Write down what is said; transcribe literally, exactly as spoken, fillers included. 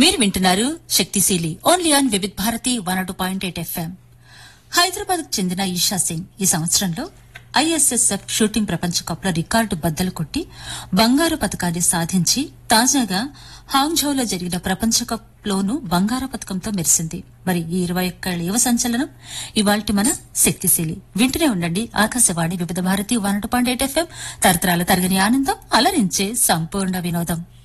మీరు వింటున్నారు శక్తిశీలి only on Vividh Bharati one two point eight FM. Hyderabad కు చెందిన ఈషా సింగ్ ఈ సంవత్సరంలో ఐఎస్ఎస్ఎఫ్ షూటింగ్ ప్రపంచ కప్ లో రికార్డు బద్దలు కొట్టి బంగారు పతకాన్ని సాధించి తాజాగా హాంగ్ఝౌలో జరిగిన ప్రపంచ కప్ లోనూ బంగారు పతకంతో మెరిసింది. మరి ఈ ఇరవై ఒక్క యువ సంచలనం ఇవాల్టి మన శక్తిశీలి. వింటూనే ఉండండి ఆకాశవాణి వివిధ Bharati one two point eight FM. తరతరాల తరగని ఆనందం అలరించే సంపూర్ణ వినోదం.